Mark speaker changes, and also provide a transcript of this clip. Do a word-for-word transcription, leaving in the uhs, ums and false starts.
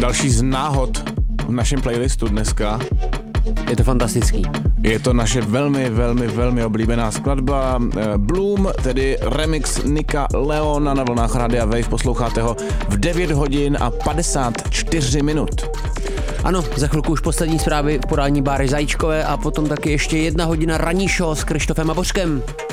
Speaker 1: Další z náhod v našem playlistu dneska.
Speaker 2: Je to fantastický.
Speaker 1: Je to naše velmi, velmi, velmi oblíbená skladba Bloom, tedy remix Nika Leona na vlnách Radia Wave. Posloucháte ho v devět hodin a padesát čtyři minut.
Speaker 2: Ano, za chvilku už poslední zprávy v podání Báry Zajíčkové a potom taky ještě jedna hodina ranní show s Krištofem a Bořkem.